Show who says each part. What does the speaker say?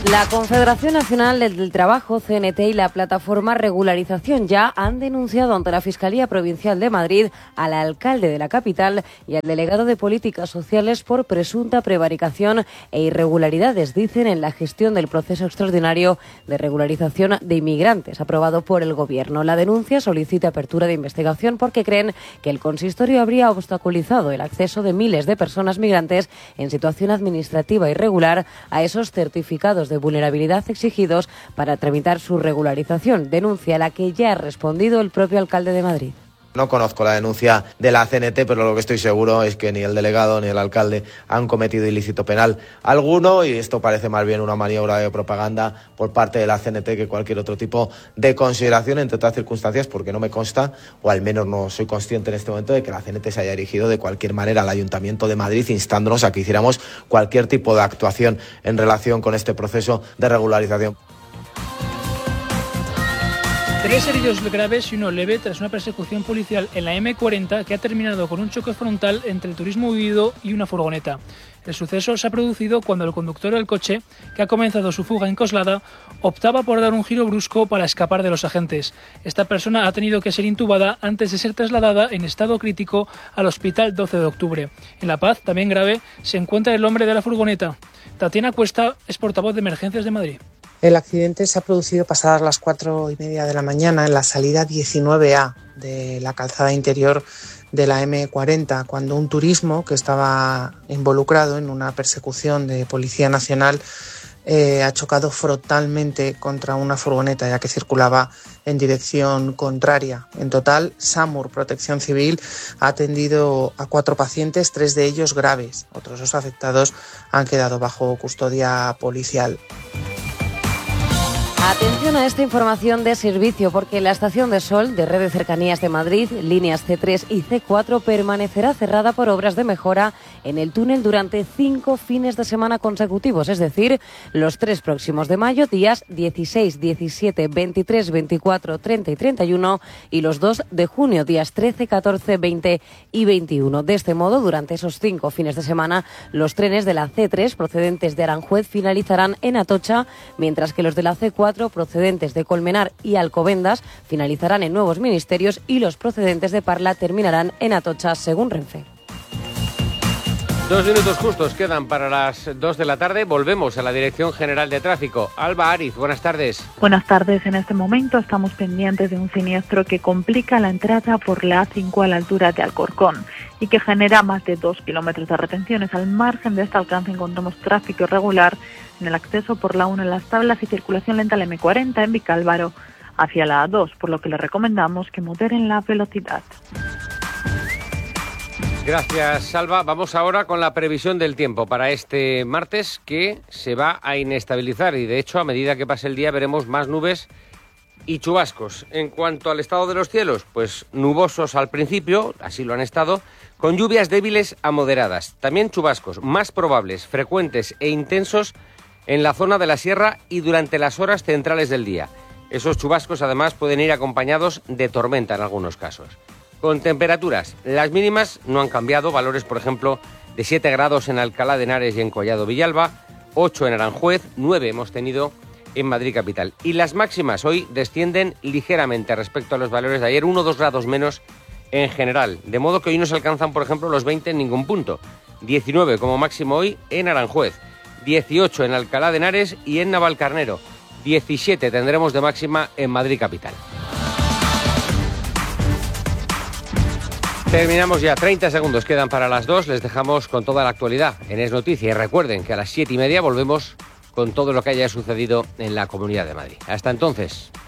Speaker 1: La Confederación Nacional del Trabajo, CNT, y la plataforma Regularización Ya han denunciado ante la Fiscalía Provincial de Madrid al alcalde de la capital y al delegado de Políticas Sociales por presunta prevaricación e irregularidades, dicen, en la gestión del proceso extraordinario de regularización de inmigrantes aprobado por el Gobierno. La denuncia solicita apertura de investigación porque creen que el consistorio habría obstaculizado el acceso de miles de personas migrantes en situación administrativa irregular a esos certificados de vulnerabilidad exigidos para tramitar su regularización, denuncia a la que ya ha respondido el propio alcalde de Madrid.
Speaker 2: No conozco la denuncia de la CNT, pero lo que estoy seguro es que ni el delegado ni el alcalde han cometido ilícito penal alguno, y esto parece más bien una maniobra de propaganda por parte de la CNT que cualquier otro tipo de consideración, entre otras circunstancias, porque no me consta, o al menos no soy consciente en este momento, de que la CNT se haya dirigido de cualquier manera al Ayuntamiento de Madrid instándonos a que hiciéramos cualquier tipo de actuación en relación con este proceso de regularización.
Speaker 3: 3 heridos graves y uno leve tras una persecución policial en la M40 que ha terminado con un choque frontal entre el turismo huido y una furgoneta. El suceso se ha producido cuando el conductor del coche, que ha comenzado su fuga en Coslada, optaba por dar un giro brusco para escapar de los agentes. Esta persona ha tenido que ser intubada antes de ser trasladada en estado crítico al Hospital 12 de Octubre. En La Paz, también grave, se encuentra el hombre de la furgoneta. Tatiana Cuesta es portavoz de Emergencias de Madrid.
Speaker 4: El accidente se ha producido pasadas las 4:30 de la mañana en la salida 19A de la calzada interior de la M40, cuando un turismo que estaba involucrado en una persecución de Policía Nacional ha chocado frontalmente contra una furgoneta, ya que circulaba en dirección contraria. En total, SAMUR, Protección Civil, ha atendido a 4 pacientes, 3 de ellos graves. Otros 2 afectados han quedado bajo custodia policial.
Speaker 1: Atención a esta información de servicio, porque la estación de Sol de Red de Cercanías de Madrid, líneas C3 y C4, permanecerá cerrada por obras de mejora en el túnel durante 5 fines de semana consecutivos, es decir, los 3 próximos de mayo, días 16, 17, 23, 24, 30 y 31, y los 2 de junio, días 13, 14, 20 y 21. De este modo, durante esos 5 fines de semana, los trenes de la C3 procedentes de Aranjuez finalizarán en Atocha, mientras que los de la C4 procedentes de Colmenar y Alcobendas finalizarán en Nuevos Ministerios, y los procedentes de Parla terminarán en Atocha, según Renfe.
Speaker 5: 2 minutos justos quedan para las 2 de la tarde. Volvemos a la Dirección General de Tráfico. Alba Ariz, buenas tardes.
Speaker 6: Buenas tardes. En este momento estamos pendientes de un siniestro que complica la entrada por la A5 a la altura de Alcorcón y que genera más de 2 kilómetros de retenciones. Al margen de este alcance encontramos tráfico irregular en el acceso por la 1 en Las Tablas y circulación lenta en la M40 en Vicálvaro hacia la A2, por lo que les recomendamos que moderen la velocidad.
Speaker 5: Gracias, Salva. Vamos ahora con la previsión del tiempo para este martes, que se va a inestabilizar, y de hecho a medida que pase el día veremos más nubes y chubascos. En cuanto al estado de los cielos, pues nubosos al principio, así lo han estado, con lluvias débiles a moderadas. También chubascos más probables, frecuentes e intensos en la zona de la sierra y durante las horas centrales del día. Esos chubascos además pueden ir acompañados de tormenta en algunos casos. Con temperaturas, las mínimas no han cambiado, valores por ejemplo de 7 grados en Alcalá de Henares y en Collado Villalba, 8 en Aranjuez, 9 hemos tenido en Madrid capital. Y las máximas hoy descienden ligeramente respecto a los valores de ayer, 1 o 2 grados menos en general, de modo que hoy no se alcanzan por ejemplo los 20 en ningún punto. 19 como máximo hoy en Aranjuez, 18 en Alcalá de Henares y en Navalcarnero, 17 tendremos de máxima en Madrid capital. Terminamos ya, 30 segundos quedan para las 2, les dejamos con toda la actualidad en Es Noticia, y recuerden que a las 7:30 volvemos con todo lo que haya sucedido en la Comunidad de Madrid. Hasta entonces.